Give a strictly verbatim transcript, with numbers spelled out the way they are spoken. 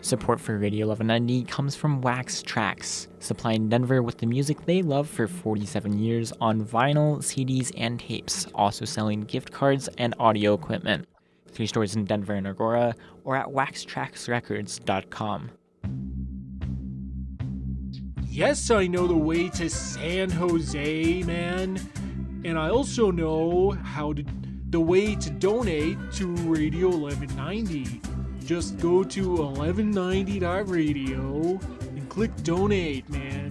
Support for Radio eleven ninety comes from Wax Trax, supplying Denver with the music they love for forty-seven years on vinyl, C Ds, and tapes, also selling gift cards and audio equipment. Three stores in Denver and Aurora, or at wax trax records dot com. Yes, I know the way to San Jose, man. And I also know how to the way to donate to Radio eleven ninety. Just go to eleven ninety dot radio and click donate, man.